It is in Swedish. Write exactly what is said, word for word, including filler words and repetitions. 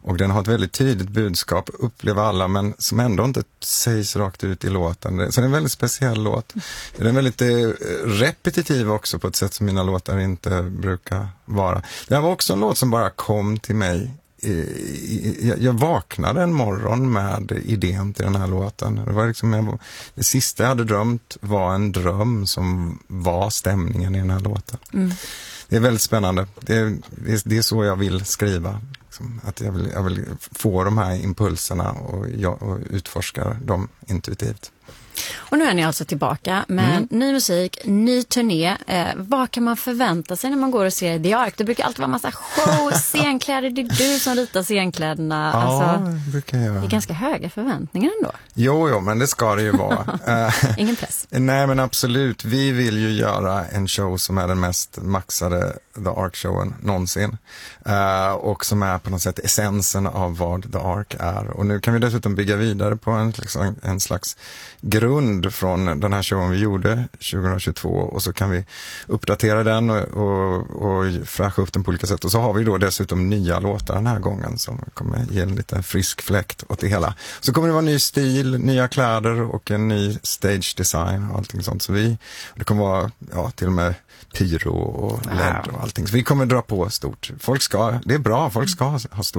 Och den har ett väldigt tydligt budskap, upplever alla, men som ändå inte sägs rakt ut i låten. Så det är en väldigt speciell låt. Den är väldigt eh, repetitiv också på ett sätt som mina låtar inte brukar vara. Det här var också en låt som bara kom till mig. Jag vaknade en morgon med idén till den här låten. Det var liksom, jag, det sista jag hade drömt var en dröm som var stämningen i den här låten. Mm. Det är väldigt spännande. Det är, det är, det är så jag vill skriva. Liksom, att jag vill, jag vill få de här impulserna och, jag, och utforska dem intuitivt. Och nu är ni alltså tillbaka med mm. ny musik, ny turné. Eh, vad kan man förvänta sig när man går och ser The Ark? Det brukar alltid vara massa show, scenkläder. Det är du som ritar scenkläderna. Ja, alltså, det brukar jag. Det är ganska höga förväntningar ändå. Jo, jo, men det ska det ju vara. Ingen press. Nej, men absolut. Vi vill ju göra en show som är den mest maxade The Ark-showen någonsin. Uh, och som är på något sätt essensen av vad The Ark är. Och nu kan vi dessutom bygga vidare på en, liksom, en slags grund från den här showen vi gjorde tjugohundratjugotvå, och så kan vi uppdatera den och, och, och fräscha upp den på olika sätt. Och så har vi då dessutom nya låtar den här gången som kommer ge en lite frisk fläkt åt det hela. Så kommer det vara ny stil, nya kläder och en ny stage design och allting sånt. Så vi, det kommer vara ja, till och med pyro och L E D och allting. Så vi kommer dra på stort. Folk ska, det är bra, folk ska ha stort.